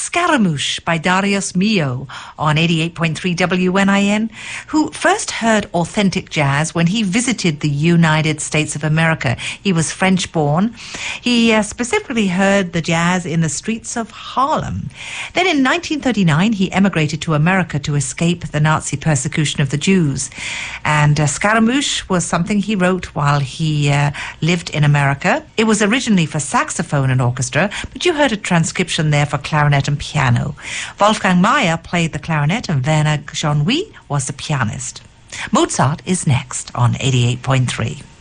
Scaramouche by Darius Milhaud on 88.3 WNIN, who first heard authentic jazz when he visited the United States of America. He was French-born. He specifically heard the jazz in the streets of Harlem. Then in 1939, he emigrated to America to escape the Nazi persecution of the Jews. And Scaramouche was something he wrote while he lived in America. It was originally for saxophone and orchestra, but you heard a transcription there for clarinet and piano. Wolfgang Mayer played the clarinet and Werner Jean-Louis was the pianist. Mozart is next on 88.3.